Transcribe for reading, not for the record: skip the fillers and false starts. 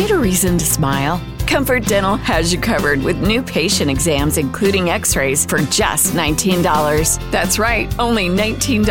Need a reason to smile? Comfort Dental has you covered with new patient exams, including x-rays, for just $19. That's right, only $19.